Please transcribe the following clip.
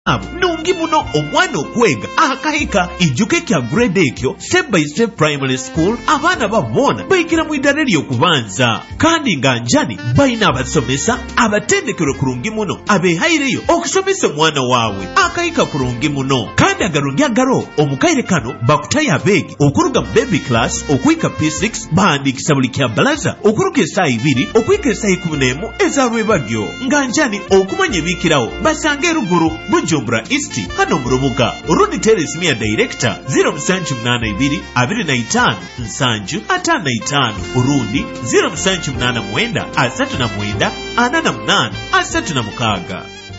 nungi muno omwana okwega akahika ijjuke kya grade ekyo step by step primary school abaana babona bayigira mu iddala ery'okubanza kandi nga njani balina abasomesa abatendekero kurungi muno abeehayireyo okusomesa omwana waabwe akahika kurungi muno kandi agalungi agalo omukaire kano bakutayo abeegi okuruga mu baby class okuyika P6 bahandikisa buli kyambalaza okuruga essaawa 2 okuyika essaawa 11 ezalwebagyo nga njani okumanya ebiikirawo basange eruguru Bujumbura East hano mu Rubuga Rundi Terrace Mia Director 0782 25 755 Rundi 0789 39 48 36.